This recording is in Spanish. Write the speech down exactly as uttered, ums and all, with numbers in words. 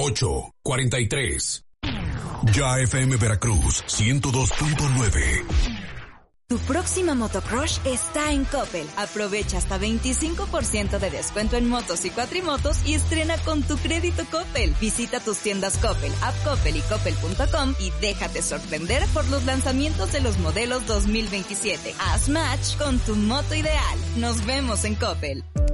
ocho cuarenta y tres. Ya F M Veracruz ciento dos punto nueve. Tu próxima motocrush está en Coppel. Aprovecha hasta veinticinco por ciento de descuento en motos y cuatrimotos y estrena con tu crédito Coppel. Visita tus tiendas Coppel, App Coppel y Coppel punto com y déjate sorprender por los lanzamientos de los modelos dos mil veintisiete. Haz match con tu moto ideal. Nos vemos en Coppel.